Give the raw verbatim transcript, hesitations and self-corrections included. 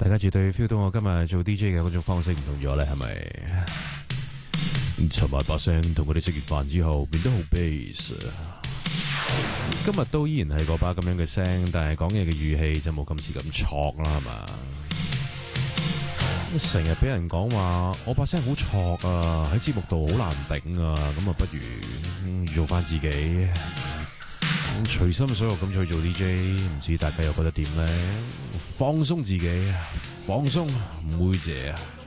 大家絕對 feel 到我今日做 D J 嘅嗰種方式唔同咗咧，係咪？尋晚把聲同我哋食完飯之後變得好 bass， 今日都依然係嗰把咁樣嘅聲，但係講嘢嘅語氣就冇今次咁挫啦，係嘛？成日俾人講話我把聲好挫啊，喺節目度好難頂啊，咁啊不如、嗯、做翻自己。隨心所欲咁去做 D J， 唔知大家又覺得點呢？放鬆自己，放鬆，妹姐啊！